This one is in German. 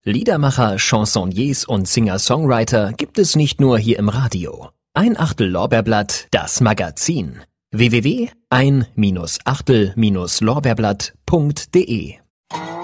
Liedermacher, Chansonniers und Singer-Songwriter gibt es nicht nur hier im Radio. Ein Achtel Lorbeerblatt, das Magazin. www.ein-achtel-lorbeerblatt.de